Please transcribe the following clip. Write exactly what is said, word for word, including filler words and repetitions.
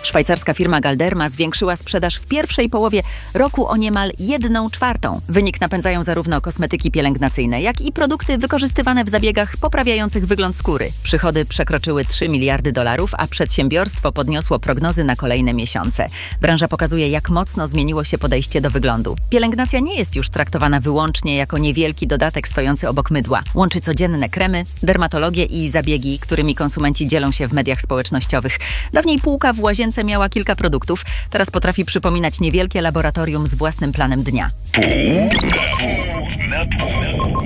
Szwajcarska firma Galderma zwiększyła sprzedaż w pierwszej połowie roku o niemal jedną czwartą. Wynik napędzają zarówno kosmetyki pielęgnacyjne, jak i produkty wykorzystywane w zabiegach poprawiających wygląd skóry. Przychody przekroczyły trzy miliardy dolarów, a przedsiębiorstwo podniosło prognozy na kolejne miesiące. Branża pokazuje, jak mocno zmieniło się podejście do wyglądu. Pielęgnacja nie jest już traktowana wyłącznie jako niewielki dodatek stojący obok mydła. Łączy codzienne kremy, dermatologię i zabiegi, którymi konsumenci dzielą się w mediach społecznościowych. Dawniej półka w łazience miała kilka produktów, teraz potrafi przypominać niewielkie laboratorium z własnym planem dnia. Pół na pół na pół.